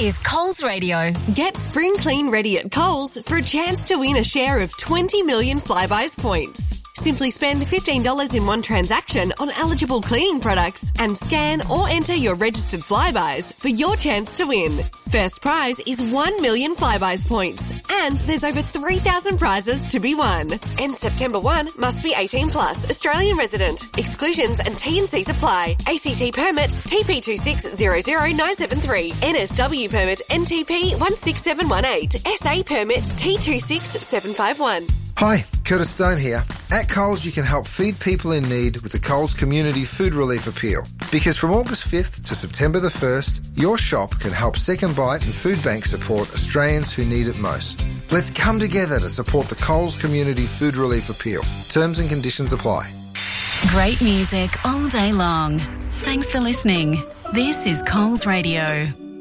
is Coles Radio. Get Spring Clean ready at Coles for a chance to win a share of 20 million Flybuys points. Simply spend $15 in one transaction on eligible cleaning products and scan or enter your registered Flybuys for your chance to win. First prize is 1 million Flybuys points, and there's over 3,000 prizes to be won. And September 1 must be 18 plus, Australian resident. Exclusions and T&Cs apply. ACT permit TP2600973, NSW permit NTP 16718, SA permit T26751. Hi, Curtis Stone here. At Coles, you can help feed people in need with the Coles Community Food Relief Appeal. Because from August 5th to September the 1st, your shop can help Second Bite and Food Bank support Australians who need it most. Let's come together to support the Coles Community Food Relief Appeal. Terms and conditions apply. Great music all day long. Thanks for listening. This is Coles Radio.